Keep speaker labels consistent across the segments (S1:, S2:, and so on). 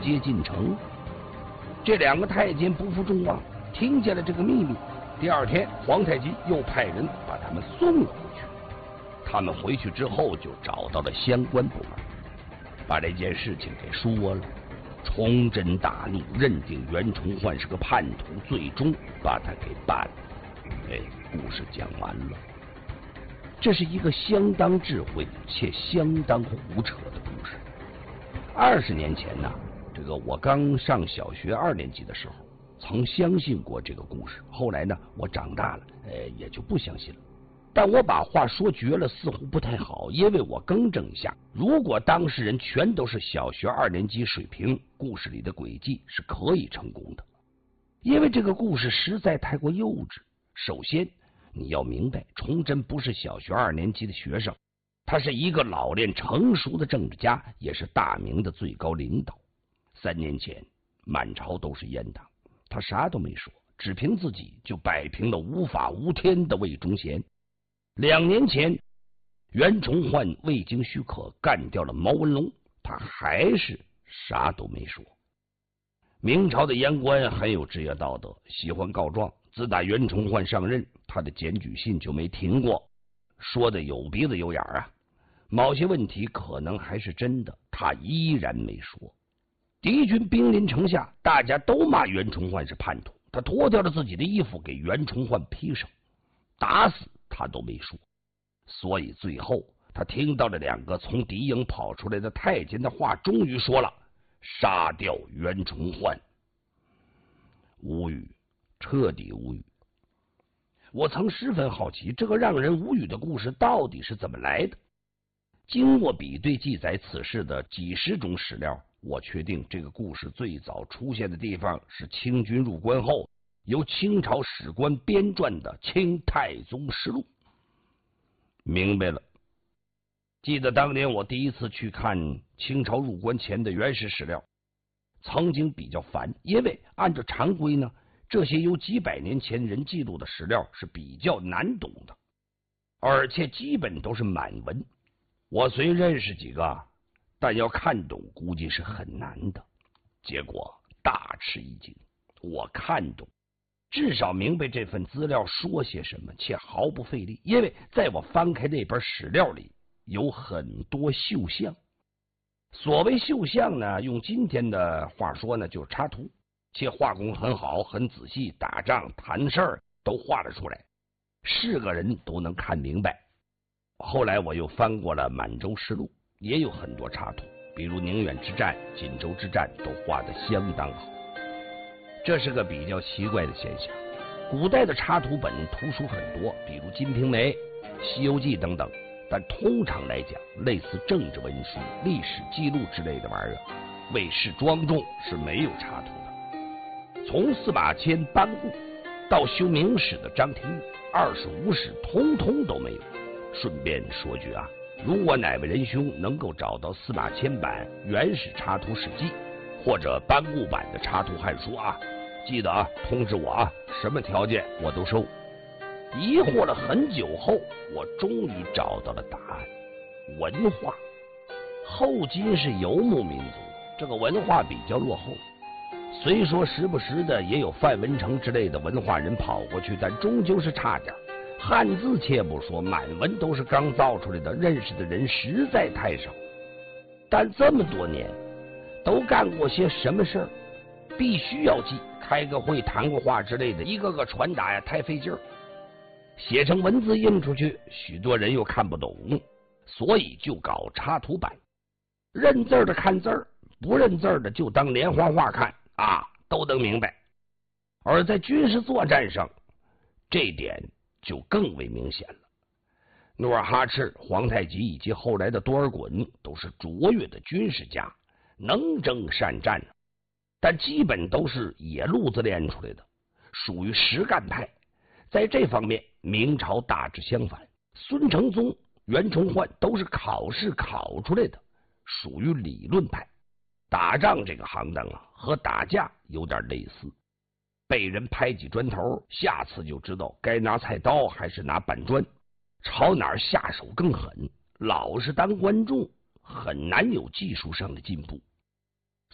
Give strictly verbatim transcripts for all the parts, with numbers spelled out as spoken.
S1: 接进城。这两个太监不负众望，听见了这个秘密。第二天，皇太极又派人把他们送了回去。他们回去之后，就找到了相关部门，把这件事情给说了。崇祯大怒，认定袁崇焕是个叛徒，最终把他给办了。哎，故事讲完了。这是一个相当智慧且相当胡扯的故事。二十年前呢，这个我刚上小学二年级的时候，曾相信过这个故事。后来呢，我长大了，呃，也就不相信了。但我把话说绝了，似乎不太好，因为我更正一下：如果当事人全都是小学二年级水平，故事里的轨迹是可以成功的。因为这个故事实在太过幼稚。首先，你要明白，崇祯不是小学二年级的学生，他是一个老练成熟的政治家，也是大明的最高领导。三年前，满朝都是阉党，他啥都没说，只凭自己就摆平了无法无天的魏忠贤。两年前，袁崇焕未经许可干掉了毛文龙，他还是啥都没说。明朝的言官很有职业道德，喜欢告状。自打袁崇焕上任，他的检举信就没停过，说的有鼻子有眼啊。某些问题可能还是真的，他依然没说。敌军兵临城下，大家都骂袁崇焕是叛徒，他脱掉了自己的衣服给袁崇焕披上，打死他都没说。所以最后他听到了两个从敌营跑出来的太监的话，终于说了：杀掉袁崇焕。无语，彻底无语。我曾十分好奇，这个让人无语的故事到底是怎么来的。经过比对记载此事的几十种史料，我确定这个故事最早出现的地方是清军入关后由清朝史官编撰的《清太宗实录》。明白了。记得当年我第一次去看清朝入关前的原始史料，曾经比较烦，因为按照常规呢，这些由几百年前人记录的史料是比较难懂的，而且基本都是满文。我虽认识几个，但要看懂估计是很难的。结果大吃一惊，我看懂，至少明白这份资料说些什么，且毫不费力。因为在我翻开那本史料里，有很多绣像。所谓绣像呢，用今天的话说呢，就是插图，且画工很好，很仔细，打仗谈事儿都画了出来，是个人都能看明白。后来我又翻过了《满洲实录》，也有很多插图，比如宁远之战、锦州之战都画得相当好。这是个比较奇怪的现象。古代的插图本图书很多，比如《金瓶梅》《西游记》等等，但通常来讲，类似政治文书、历史记录之类的玩意儿，为示庄重是没有插图的。从司马迁班固到修明史的张廷玉，二十五史通通都没有。顺便说句啊，如果哪位仁兄能够找到司马迁版原始插图史记，或者班固版的插图汉书啊，记得啊通知我啊，什么条件我都收。疑惑了很久后，我终于找到了答案：文化。后金是游牧民族，这个文化比较落后。虽说时不时的也有范文成之类的文化人跑过去，但终究是差点。汉字且不说，满文都是刚造出来的，认识的人实在太少。但这么多年都干过些什么事儿，必须要记，开个会谈过话之类的，一个个传达呀太费劲儿，写成文字印出去，许多人又看不懂，所以就搞插图版。认字的看字儿，不认字的就当连环画看啊，都能明白。而在军事作战上，这点就更为明显了。努尔哈赤、皇太极以及后来的多尔衮都是卓越的军事家，能征善战，但基本都是野路子练出来的，属于实干派。在这方面，明朝大致相反。孙承宗、袁崇焕都是考试考出来的，属于理论派。打仗这个行当啊，和打架有点类似。被人拍几砖头，下次就知道该拿菜刀还是拿板砖，朝哪儿下手更狠。老是当观众，很难有技术上的进步。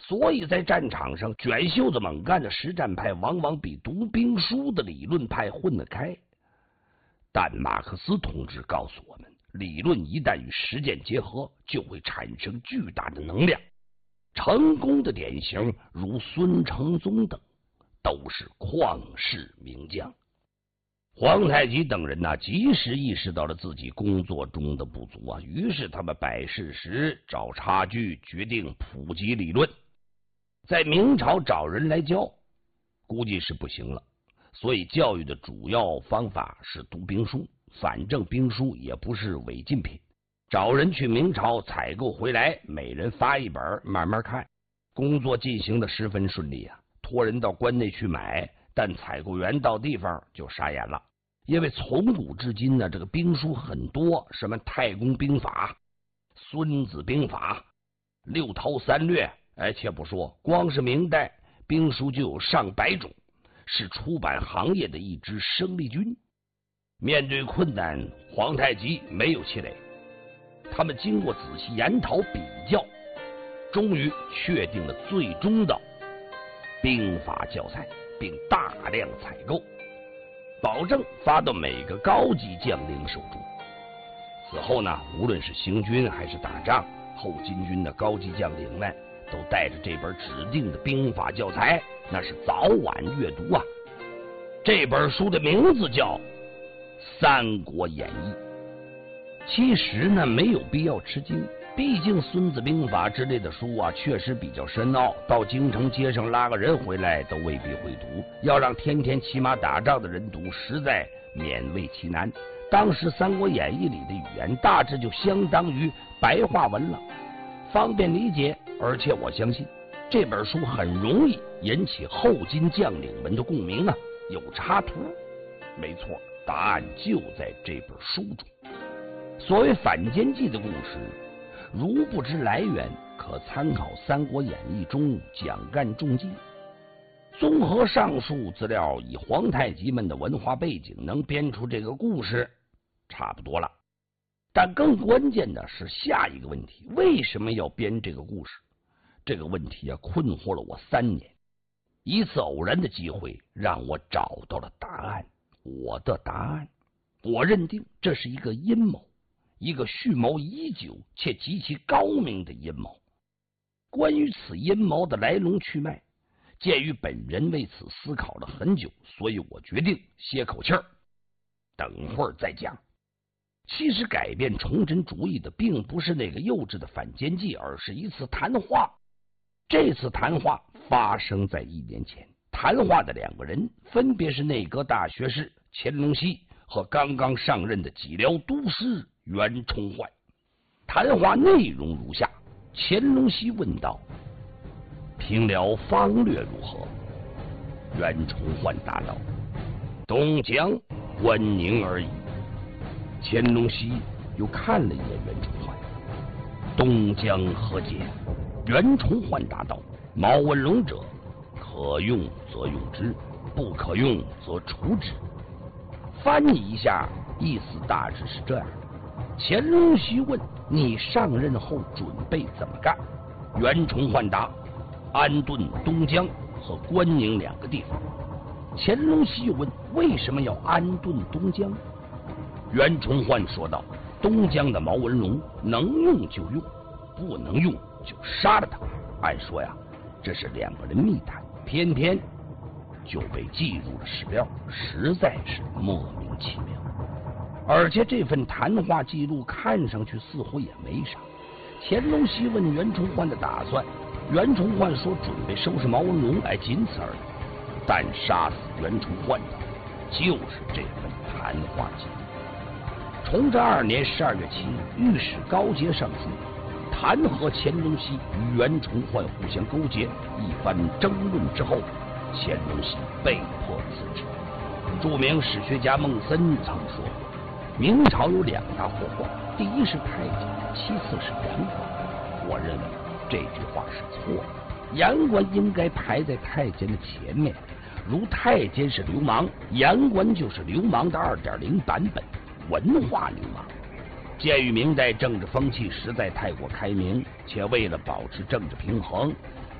S1: 所以在战场上卷袖子猛干的实战派往往比读兵书的理论派混得开。但马克思同志告诉我们，理论一旦与实践结合，就会产生巨大的能量。成功的典型如孙承宗等，都是旷世名将。皇太极等人呢，及时意识到了自己工作中的不足啊，于是他们摆事实、找差距，决定普及理论。在明朝找人来教，估计是不行了，所以教育的主要方法是读兵书，反正兵书也不是违禁品。找人去明朝采购回来，每人发一本，慢慢看。工作进行的十分顺利啊，托人到关内去买。但采购员到地方就傻眼了，因为从古至今呢，这个兵书很多，什么太公兵法、孙子兵法、六韬三略，哎，且不说，光是明代兵书就有上百种，是出版行业的一支生力军。面对困难，皇太极没有气馁，他们经过仔细研讨比较，终于确定了最终的兵法教材，并大量采购，保证发到每个高级将领手中。此后呢，无论是行军还是打仗，后金军的高级将领们都带着这本指定的兵法教材，那是早晚阅读啊。这本书的名字叫《三国演义》。其实呢，没有必要吃惊，毕竟《孙子兵法》之类的书啊，确实比较深奥，到京城街上拉个人回来都未必会读，要让天天骑马打仗的人读，实在勉为其难。当时《三国演义》里的语言大致就相当于白话文了，方便理解，而且我相信这本书很容易引起后金将领们的共鸣啊。有插图，没错，答案就在这本书中。所谓反间计的故事，如不知来源，可参考《三国演义》中蒋干中计。综合上述资料，以皇太极们的文化背景，能编出这个故事差不多了。但更关键的是下一个问题：为什么要编这个故事？这个问题啊，困惑了我三年。一次偶然的机会让我找到了答案。我的答案，我认定这是一个阴谋，一个蓄谋已久且极其高明的阴谋。关于此阴谋的来龙去脉，鉴于本人为此思考了很久，所以我决定歇口气儿，等会儿再讲。其实改变崇祯主意的并不是那个幼稚的反间计，而是一次谈话。这次谈话发生在一年前，谈话的两个人分别是内阁大学士乾隆熙和刚刚上任的蓟辽都师袁崇焕。谈话内容如下：乾隆熙问道：平辽方略如何？袁崇焕答道：东江、关宁而已。乾隆熙又看了一眼袁崇焕：东江何解？袁崇焕答道：毛文龙者，可用则用之，不可用则除之。翻译一下，意思大致是这样的。乾隆熙问：你上任后准备怎么干？袁崇焕答：安顿东江和关宁两个地方。乾隆熙又问：为什么要安顿东江？袁崇焕说道：东江的毛文龙能用就用，不能用就杀了他。按说呀，这是两个人密谈，偏偏就被记入了史料，实在是莫名其妙。而且这份谈话记录看上去似乎也没啥。乾隆熙问袁崇焕的打算，袁崇焕说准备收拾毛文龙，哎，仅此而已。但杀死袁崇焕的就是这份谈话记录。崇祯二年十二月七日，御史高阶上书弹劾乾隆熙与袁崇焕互相勾结，一番争论之后，乾隆熙被迫辞职。著名史学家孟森曾说，明朝有两大祸患，第一是太监，其次是言官。我认为这句话是错的，言官应该排在太监的前面。如太监是流氓，言官就是流氓的 二点零 版本，文化流氓。鉴于明代政治风气实在太过开明，且为了保持政治平衡，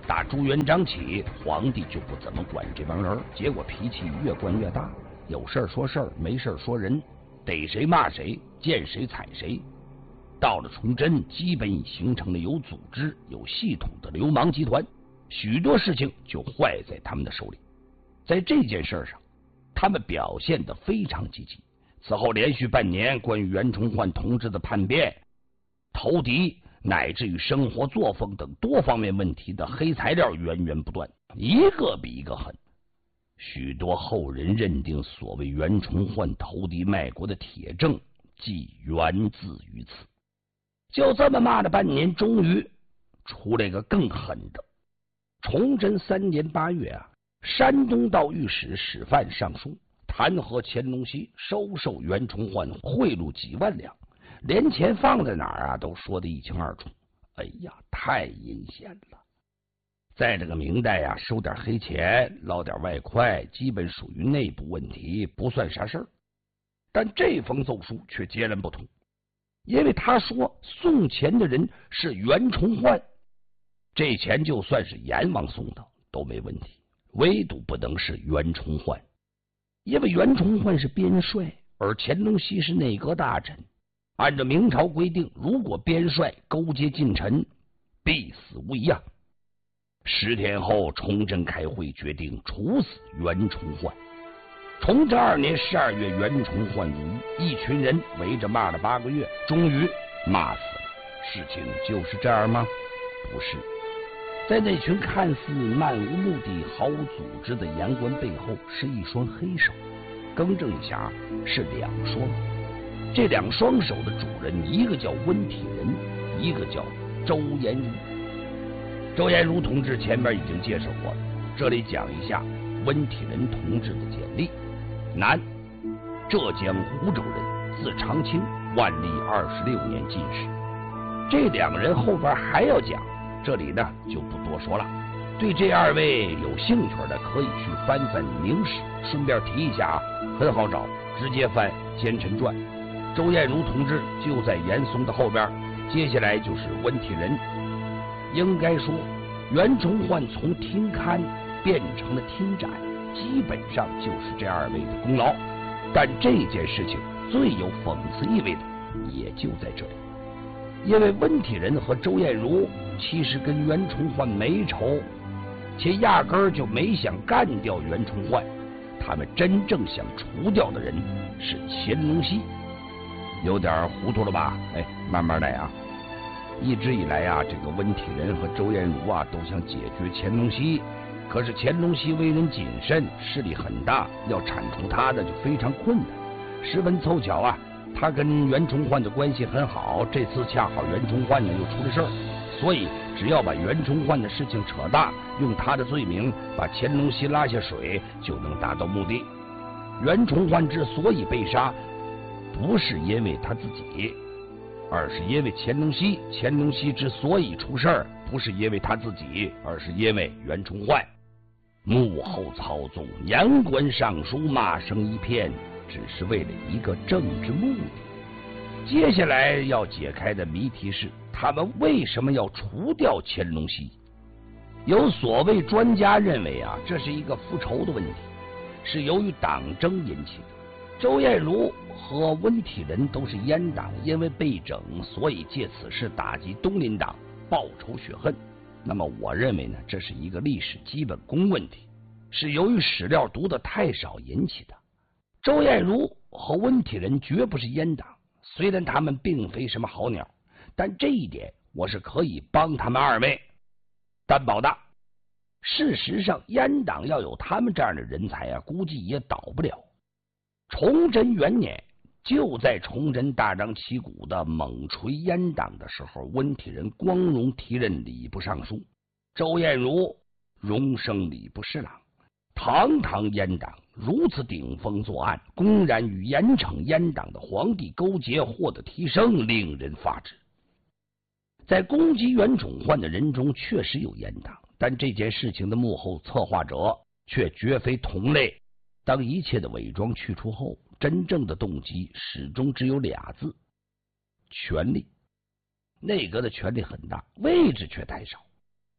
S1: 打朱元璋起，皇帝就不怎么管这帮人，结果脾气越惯越大，有事儿说事儿，没事儿说人，逮谁骂谁，见谁踩谁。到了崇祯，基本已形成了有组织、有系统的流氓集团，许多事情就坏在他们的手里。在这件事上，他们表现得非常积极。此后连续半年，关于袁崇焕同志的叛变、投敌，乃至于生活作风等多方面问题的黑材料源源不断，一个比一个狠。许多后人认定，所谓袁崇焕投敌卖国的铁证，即源自于此。就这么骂了半年，终于出来个更狠的。崇祯三年八月啊，山东道御史史范上书，弹劾乾隆熙收受袁崇焕贿赂几万两，连钱放在哪儿啊，都说得一清二楚。哎呀，太阴险了！在这个明代啊，收点黑钱、捞点外快，基本属于内部问题，不算啥事儿。但这封奏书却截然不同，因为他说送钱的人是袁崇焕，这钱就算是阎王送的都没问题，唯独不能是袁崇焕，因为袁崇焕是边帅，而乾隆熙是内阁大臣。按照明朝规定，如果边帅勾结近臣，必死无疑啊！十天后，崇祯开会决定处死袁崇焕。崇祯二年十二月，袁崇焕入狱，一群人围着骂了八个月，终于骂死了。事情就是这样吗？不是，在那群看似漫无目的、毫无组织的言官背后，是一双黑手。更正一下，是两双。这两双手的主人，一个叫温体仁，一个叫周延儒。周延儒同志前面已经介绍过了，这里讲一下温体仁同志的简历。男，浙江湖州人，字长清，万历二十六年进士。这两个人后边还要讲，这里呢就不多说了。对这二位有兴趣的，可以去翻翻《明史》，顺便提一下啊，很好找，直接翻《奸臣传》。周彦儒同志就在严嵩的后边，接下来就是温体仁。应该说，袁崇焕从听刊变成了听斩，基本上就是这二位的功劳。但这件事情最有讽刺意味的也就在这里，因为温体仁和周彦儒其实跟袁崇焕没仇，且压根儿就没想干掉袁崇焕，他们真正想除掉的人是乾隆熙。有点糊涂了吧？哎，慢慢来啊！一直以来啊，这个温体仁和周彦儒啊都想解决乾隆熙，可是乾隆熙为人谨慎，势力很大，要铲除他呢就非常困难。十分凑巧啊，他跟袁崇焕的关系很好，这次恰好袁崇焕呢又出了事儿，所以只要把袁崇焕的事情扯大，用他的罪名把乾隆熙拉下水，就能达到目的。袁崇焕之所以被杀，不是因为他自己，而是因为乾隆熙。乾隆熙之所以出事儿，不是因为他自己，而是因为袁崇焕。幕后操纵，言官上书，骂声一片，只是为了一个政治目的。接下来要解开的谜题是，他们为什么要除掉乾隆熙？有所谓专家认为啊，这是一个复仇的问题，是由于党争引起的。周彦儒和温体仁都是阉党，因为被整，所以借此事打击东林党，报仇雪恨。那么我认为呢，这是一个历史基本功问题，是由于史料读得太少引起的。周彦儒和温体仁绝不是阉党，虽然他们并非什么好鸟，但这一点我是可以帮他们二位担保的。事实上，阉党要有他们这样的人才啊，估计也倒不了。崇祯元年，就在崇祯大张旗鼓的猛锤阉党的时候，温体仁光荣提任礼部尚书，周彦儒荣升礼部侍郎。堂堂阉党如此顶风作案，公然与严惩阉党的皇帝勾结，获得提升，令人发指。在攻击袁崇焕的人中确实有阉党，但这件事情的幕后策划者却绝非同类。当一切的伪装去除后，真正的动机始终只有俩字：权力。内阁的权力很大，位置却太少。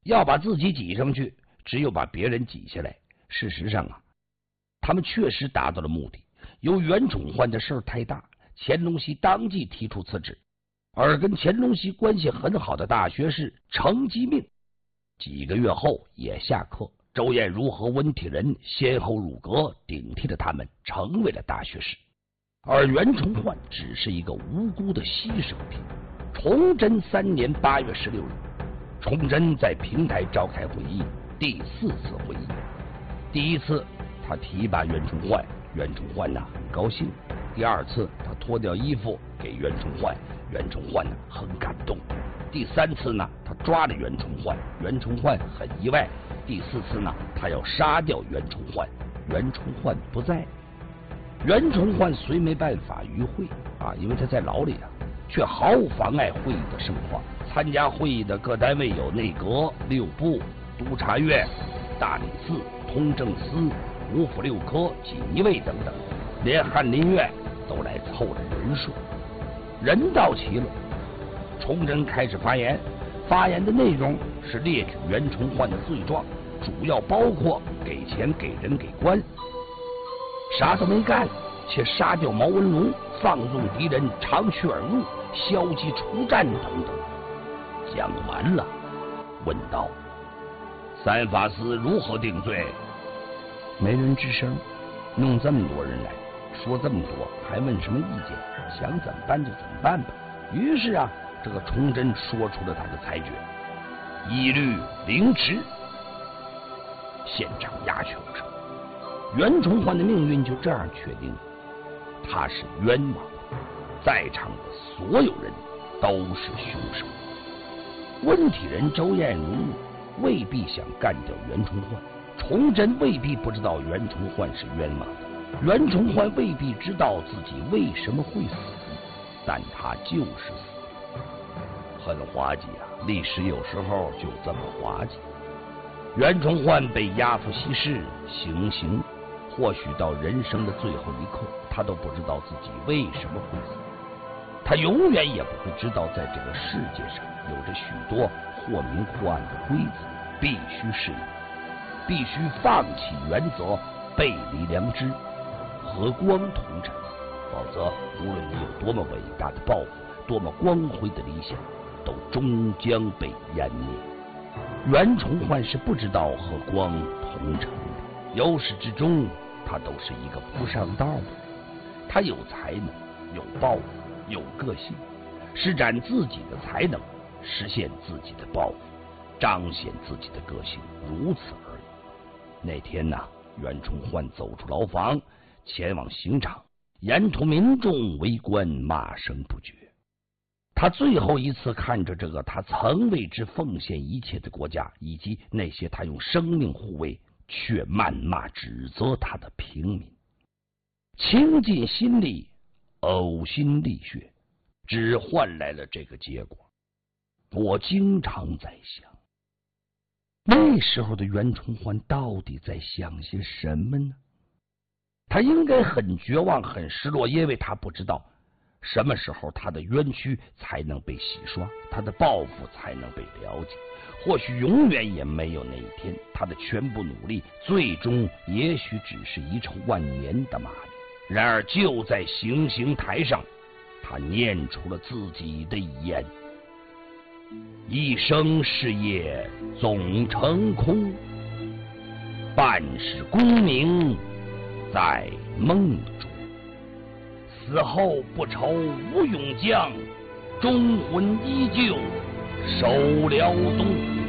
S1: 要把自己挤上去，只有把别人挤下来。事实上啊，他们确实达到了目的。由于袁崇焕的事儿太大，乾隆熙当即提出辞职，而跟乾隆熙关系很好的大学士程基命几个月后也下课，周彦如和温体仁先后入阁，顶替了他们，成为了大学士。而袁崇焕只是一个无辜的牺牲品。崇祯三年八月十六日，崇祯在平台召开会议，第四次会议。第一次他提拔袁崇焕，袁崇焕呐很高兴；第二次他脱掉衣服给袁崇焕，袁崇焕呢很感动；第三次呢他抓了袁崇焕，袁崇焕很意外；第四次呢他要杀掉袁崇焕，袁崇焕不在。袁崇焕虽没办法与会啊，因为他在牢里啊，却毫无妨碍会议的盛况。参加会议的各单位有内阁、六部、督察院、大理寺、通政司、五府六科、锦衣卫等等，连翰林院都来凑了人数。人到齐了，崇祯开始发言，发言的内容是列举袁崇焕的罪状，主要包括给钱、给人、给官，啥都没干，且杀掉毛文龙，放纵敌人，长驱而入，消极出战等等。讲完了，问道：三法司如何定罪？没人吱声。弄这么多人来说这么多，还问什么意见？想怎么办就怎么办吧。于是啊，这个崇祯说出了他的裁决：一律凌迟。现场鸦雀无声。袁崇焕的命运就这样确定了，他是冤枉的，在场的所有人都是凶手。温体仁、周彦如未必想干掉袁崇焕，崇祯未必不知道袁崇焕是冤枉的，袁崇焕未必知道自己为什么会死，但他就是死了。很滑稽啊，历史有时候就这么滑稽。袁崇焕被押赴西市行刑，或许到人生的最后一刻，他都不知道自己为什么会死。他永远也不会知道，在这个世界上有着许多或明或暗的规则，必须适应，必须放弃原则，背离良知，和光同尘。否则，无论你有多么伟大的抱负，多么光辉的理想，都终将被湮灭。袁崇焕是不知道和光同尘的，由始至终，他都是一个不上道的人。他有才能，有抱负，有个性，施展自己的才能，实现自己的抱负，彰显自己的个性，如此而已。那天呢、啊，袁崇焕走出牢房，前往刑场，沿途民众围观，骂声不绝。他最后一次看着这个他曾为之奉献一切的国家，以及那些他用生命护卫却谩骂指责他的平民，倾尽心力，呕心沥血，只换来了这个结果。我经常在想，那时候的袁崇焕到底在想些什么呢？他应该很绝望，很失落，因为他不知道什么时候他的冤屈才能被洗刷，他的抱负才能被了解。或许永远也没有那一天，他的全部努力最终也许只是一场万年的骂名。然而就在行刑台上，他念出了自己的遗言：一生事业总成空，半世功名在梦中。死后不愁无勇将，忠魂依旧守辽东。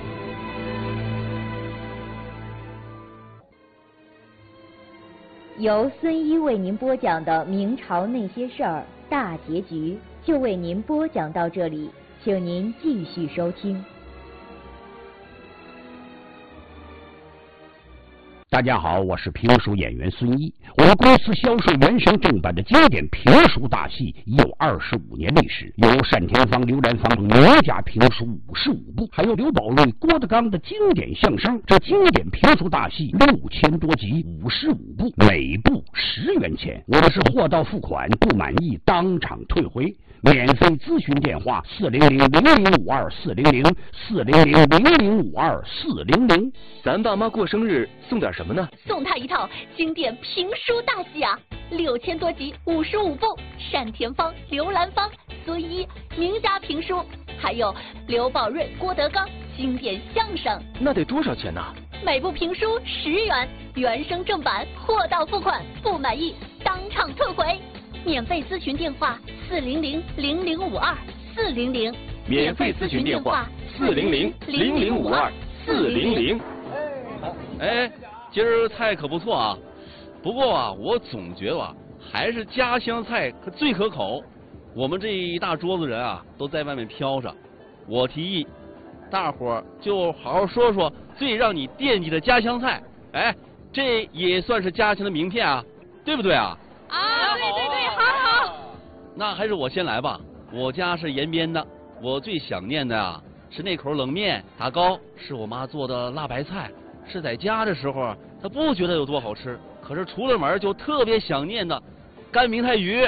S2: 由孙一为您播讲的明朝那些事儿大结局就为您播讲到这里，请您继续收听。
S1: 大家好，我是评书演员孙毅。我们公司销售原声正版的经典评书大戏已有二十五年历史，有单田芳、刘兰芳名家评书五十五部，还有刘宝瑞、郭德纲的经典相声。这经典评书大戏六千多集，五十五部，每部十元钱。我们是货到付款，不满意当场退回。免费咨询电话：四零零零零五二四零零四零零零零五二四零零。
S3: 咱爸妈过生日送点什么呢？
S4: 送他一套经典评书大戏啊，六千多集，五十五部，单田芳、刘兰芳、孙一名家评书，还有刘宝瑞、郭德纲经典相声。
S3: 那得多少钱呢？
S4: 每部评书十元，原声正版，货到付款，不满意当场退回。免费咨询电话：四零零零零五二四零零。
S3: 免费咨询电话：四零零零零五二四零零。
S5: 哎，今儿菜可不错啊，不过啊，我总觉得啊，还是家乡菜可最可口。我们这一大桌子人啊，都在外面飘着，我提议，大伙儿就好好说说最让你惦记的家乡菜。哎，这也算是家乡的名片啊，对不对啊？
S4: 啊，对对对，好好。
S5: 那还是我先来吧。我家是延边的，我最想念的啊是那口冷面，打糕是我妈做的辣白菜。是在家的时候，她不觉得有多好吃，可是出了门就特别想念的干明太鱼。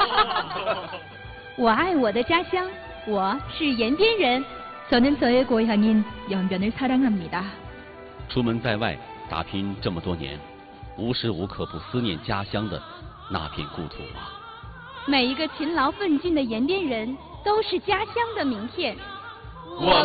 S6: 我爱我的家乡，我是延边人。저는 저의 고향인 연변을 사랑합니다.
S5: 出门在外打拼这么多年，无时无刻不思念家乡的那片故土啊。
S6: 每一个勤劳奋进的延边人都是家乡的名片。
S3: 我